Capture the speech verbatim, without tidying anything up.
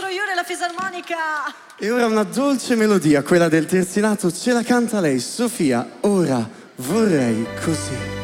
Iure, la fisarmonica. E ora una dolce melodia, quella del terzinato, ce la canta lei, Sofia. Ora vorrei così.